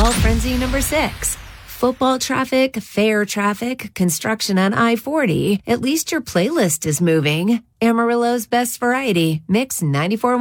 Football Frenzy number 6. Football traffic, fair traffic, construction on I-40. At least your playlist is moving. Amarillo's best variety. Mix 94.